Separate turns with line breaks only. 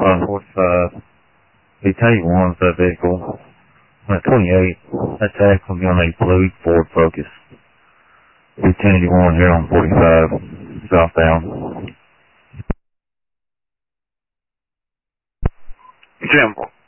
45. B81's that vehicle. 28. Attack will be on a blue Ford Focus. B1081 here on 45, southbound.
Example.